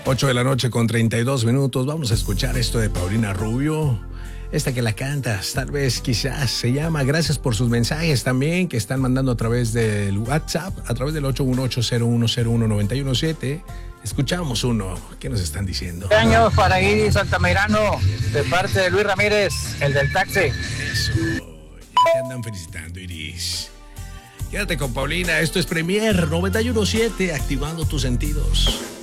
8 de la noche con 32 minutos. Vamos a escuchar esto de Paulina Rubio. Esta que la cantas, tal vez, quizás, se llama Gracias por sus mensajes también, que están mandando a través del WhatsApp, a través del 818-0101-917. Escuchamos uno. ¿Qué nos están diciendo? Años para Iris Altamirano, de parte de Luis Ramírez, el del taxi. Eso. Ya te andan felicitando, Iris. Quédate con Paulina. Esto es Premier 91.7, activando tus sentidos.